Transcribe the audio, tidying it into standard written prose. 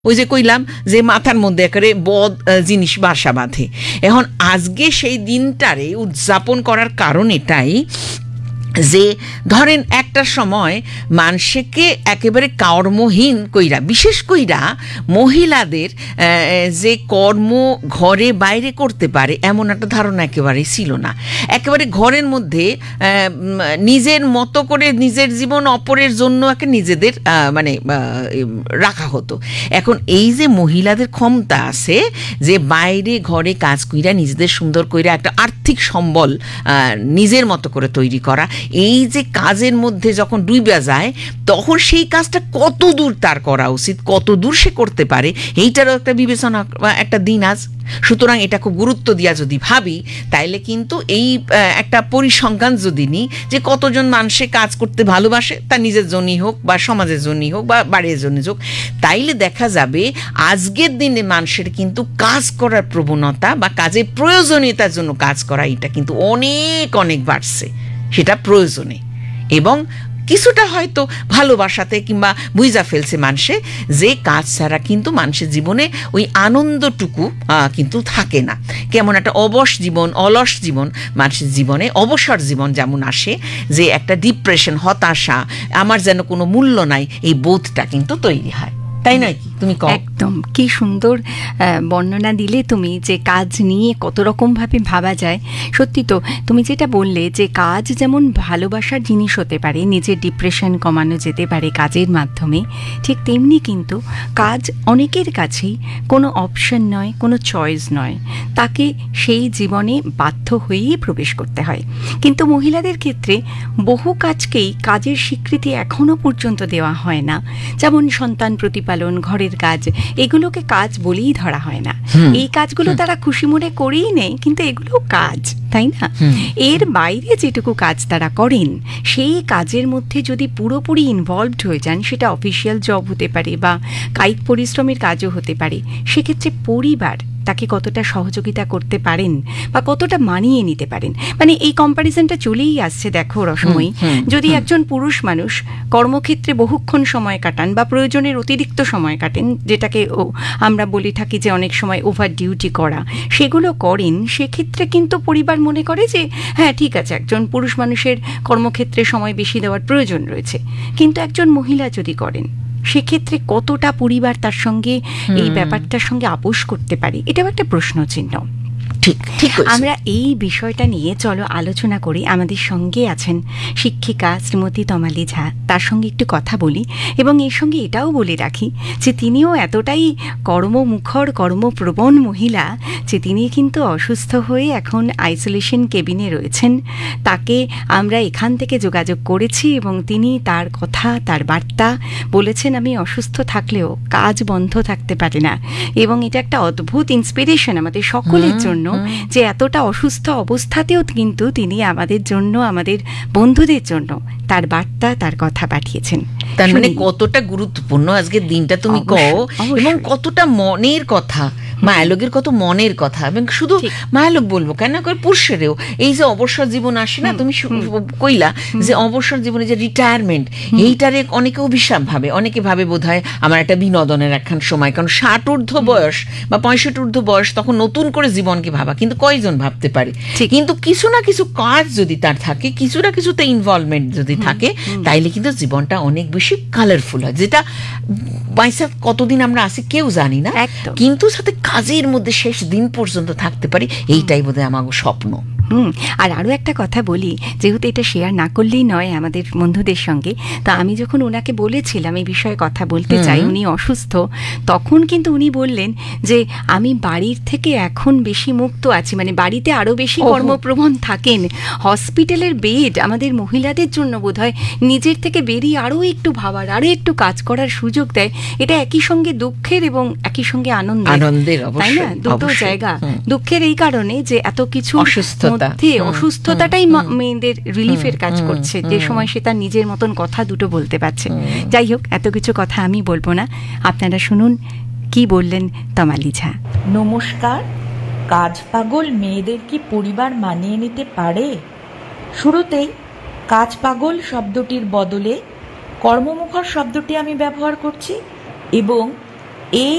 ওই যে কইলাম যে মাথার মধ্যে একেবারে বদ জিনিস বাসা বাঁধে। এখন আজকে সেই দিনটারে উদযাপন করার কারণ এটাই যে ধরেন একটা সময় মানুষকে একেবারে কর্মহীন কইরা, বিশেষ কইরা মহিলাদের যে কর্ম ঘরে বাইরে করতে পারে এমন একটা ধারণা একেবারেই ছিল না। একেবারে ঘরের মধ্যে নিজের মতো করে নিজের জীবন অপরের জন্য নিজেদের মানে রাখা হতো। এখন এই যে মহিলাদের ক্ষমতা আছে যে বাইরে ঘরে কাজ কইরা নিজেদের সুন্দর কইরা একটা আর্থিক সম্বল নিজের মতো করে তৈরি করা, এই যে কাজের মধ্যে যখন ডুইবা যায় তখন সেই কাজটা কত দূর তার করা উচিত, কত দূর সে করতে পারে, এইটারও একটা বিবেচনা একটা দিন আজ। সুতরাং এটা খুব গুরুত্ব দিয়া যদি ভাবি তাইলে কিন্তু এই একটা পরিসংখ্যান যদি নিই যে কতজন মানুষে কাজ করতে ভালোবাসে, তা নিজের জন্যই হোক বা সমাজের জন্যই হোক বা বাড়ির জন্য হোক, তাইলে দেখা যাবে আজকের দিনে মানুষের কিন্তু কাজ করার প্রবণতা বা কাজের প্রয়োজনীয়তার জন্য কাজ করা এটা কিন্তু অনেক অনেক বাড়ছে, সেটা প্রয়োজনে। এবং কিছুটা হয়তো ভালোবাসাতে কিংবা বুঝা ফেলছে মানুষে যে কাজ ছাড়া কিন্তু মানুষের জীবনে ওই আনন্দটুকু কিন্তু থাকে না। কেমন একটা অলস জীবন মানুষের জীবনে, অবসর জীবন যেমন আসে, যে একটা ডিপ্রেশন, হতাশা, আমার যেন কোনো মূল্য নাই, এই বোধটা কিন্তু তৈরি হয়, তাই নয় কি? তুমি একদম কি সুন্দর বর্ণনা দিলে তুমি, যে কাজ নিয়ে কত রকম ভাবে ভাবা যায়। সত্যি তো তুমি যেটা বললে যে কাজ যেমন ভালোবাসার জিনিস হতে পারে, নিজের ডিপ্রেশন কমানো যেতে পারে কাজের মাধ্যমে, ঠিক তেমনি কিন্তু কাজ অনেকের কাছেই কোনো অপশন নয়, কোনো চয়েস নয়, তাকে সেই জীবনে বাধ্য হয়েই প্রবেশ করতে হয়। কিন্তু মহিলাদের ক্ষেত্রে বহু কাজকেই কাজের স্বীকৃতি এখনো পর্যন্ত দেওয়া হয় না। যেমন সন্তান প্রতিপালন, ঘরের কাজ, এগুলোকে কাজ বলেই ধরা হয় না। এই কাজগুলো তারা খুশি মনে করেই নেয়, কিন্তু এগুলো কাজ, তাই না? এর বাইরে যেটুকু কাজ তারা করেন সেই কাজের মধ্যে যদি পুরোপুরি ইনভলভড হয়ে যান, সেটা অফিসিয়াল জব হতে পারে বা কায়িক পরিশ্রমের কাজও হতে পারে, সেক্ষেত্রে পরিবার তাকে কতটা সহযোগিতা করতে পারেন বা কতটা মানিয়ে নিতে পারেন। মানে এই কম্প্যারিজনটা চলেই আসছে। দেখো রসময়ী, যদি একজন পুরুষ মানুষ কর্মক্ষেত্রে বহুক্ষণ সময় কাটান বা প্রয়োজনের অতিরিক্ত সময় কাটেন, যেটাকে আমরা বলে থাকি যে অনেক সময় ওভার ডিউটি করা, সেগুলো করেন, সেক্ষেত্রে কিন্তু পরিবার মনে করে যে হ্যাঁ ঠিক আছে, একজন পুরুষ মানুষের কর্মক্ষেত্রে সময় বেশি দেওয়ার প্রয়োজন রয়েছে। কিন্তু একজন মহিলা যদি করেন, সেক্ষেত্রে কতটা পরিবার তার সঙ্গে এই ব্যাপারটার সঙ্গে আপোষ করতে পারে, এটাও একটা প্রশ্ন চিহ্ন। ঠিক আমরা এই বিষয়টা নিয়ে চলো আলোচনা করি। আমাদের সঙ্গে আছেন শিক্ষিকা শ্রীমতী তমালি ঝা, তার সঙ্গে একটু কথা বলি। এবং এর সঙ্গে এটাও বলে রাখি যে তিনিও এতটাই কর্মমুখর, কর্মপ্রবণ মহিলা যে তিনি কিন্তু অসুস্থ হয়ে এখন আইসোলেশন কেবিনে রয়েছেন। তাকে আমরা এখান থেকে যোগাযোগ করেছি এবং তিনি তার কথা, তার বার্তা বলেছেন, আমি অসুস্থ থাকলেও কাজ বন্ধ থাকতে পারে না। এবং এটা একটা অদ্ভুত ইন্সপিরেশন আমাদের সকলের জন্য যে এতটা অসুস্থ অবস্থাতেও কিন্তু তিনি আমাদের জন্য, আমাদের বন্ধুদের জন্য তার বার্তা, তার কথা পাঠিয়েছেন। তার মানে কতটা গুরুত্বপূর্ণ আজকের দিনটা তুমি কও, এবং কতটা মনের কথা, মায়ালোকের কত মনের কথা। এবং শুধু মায়ালোক বলবো কেন, পুরুষেরও এই যে অবসর জীবন আসে না, তুমি কইলা যে অবসর জীবনে যে রিটায়ারমেন্ট, এইটারে অনেকে অভিশাপ ভাবে, অনেকে ভাবে বোধ হয় আমার একটা বিনোদনের একখান সময়, কারণ 60 ঊর্ধ্ব বয়স বা 65 ঊর্ধ্ব বয়স, তখন নতুন করে জীবনকে ভাবা, কিন্তু কয়জন ভাবতে পারে? কিন্তু কিছু না কিছু কাজ যদি তার থাকে, কিছু না কিছুতে ইনভলভমেন্ট যদি থাকে, তাইলে কিন্তু জীবনটা অনেক বেশি কালারফুল হয়। যেটা বাইসা কতদিন আমরা আসি কেউ জানি না, কিন্তু সাথে কাজের মধ্যে শেষ দিন পর্যন্ত থাকতে পারি, এইটাই বোধহয় আমার স্বপ্ন। আর আরও একটা কথা বলি, যেহেতু এটা শেয়ার না করলেই নয় আমাদের বন্ধুদের সঙ্গে, তা আমি যখন ওনাকে বলেছিলাম এই বিষয়ে কথা বলতে চাই, উনি অসুস্থ, তখন কিন্তু উনি বললেন যে আমি বাড়ির থেকে এখন বেশি মুক্ত আছি, মানে বাড়িতে আরও বেশি কর্মপ্রবণ থাকেন। হসপিটালের বেড আমাদের মহিলাদের জন্য বোধহয় নিজের থেকে বেরিয়ে আরও একটু ভাবার, আরও একটু কাজ করার সুযোগ দেয়। এটা একই সঙ্গে দুঃখের এবং একই সঙ্গে আনন্দের, তাই না? দুটো জায়গা। দুঃখের এই কারণে যে এত কিছু অসুস্থতাটাই মেয়েদের রিলিফের কাজ করছে, যে সময় সে তার নিজের মতন কথা দুটো বলতে পারছে। যাই হোক, এত কিছু কথা আমি বলবো না, আপনারা শুনুন কি বললেন তমালি ঝা। নমস্কার। কাজ পাগল মেয়েদের কি পরিবার মানিয়ে নিতে পারে? শুরুতেই কাজ পাগল শব্দটির বদলে কর্মমুখর শব্দটি আমি ব্যবহার করছি, এবং এই